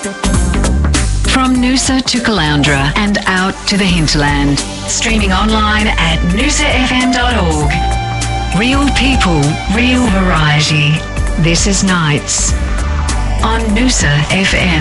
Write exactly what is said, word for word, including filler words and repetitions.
From Noosa to Caloundra and out to the hinterland. Streaming online at noosa f m dot org. Real people, real variety. This is Nights on Noosa F M.